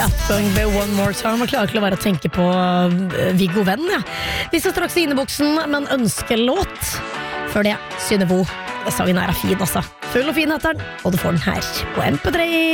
Daft Punk med One More Time. Jeg klarer ikke å være å tenke på Viggo Venn, ja. Vi skal straks i inneboksen, men ønskelåt. Før det, Synnøve. Sangen her er fin, altså. Full og fin heter den, og du får den her på MP3.